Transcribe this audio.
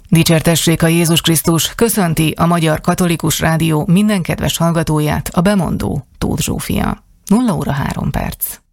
Dicsértessék a Jézus Krisztus, köszönti a Magyar Katolikus Rádió minden kedves hallgatóját a bemondó Tóth Zsófia. 0 óra 3 perc.